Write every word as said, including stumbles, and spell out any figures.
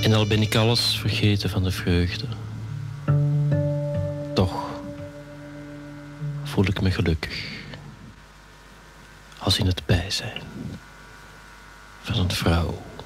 En al ben ik alles vergeten van de vreugde, toch voel ik me gelukkig als in het bijzijn van een vrouw.